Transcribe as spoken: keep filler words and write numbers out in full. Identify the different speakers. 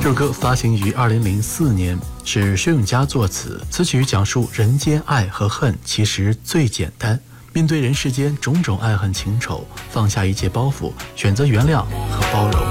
Speaker 1: 这首歌发行于二零零四年，是薛永嘉作词，此曲讲述人间爱和恨其实最简单，面对人世间种种爱恨情仇，放下一切包袱，选择原谅和包容。